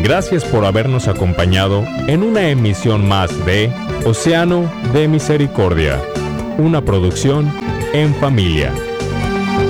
gracias por habernos acompañado en una emisión más de Océano de Misericordia, una producción en familia.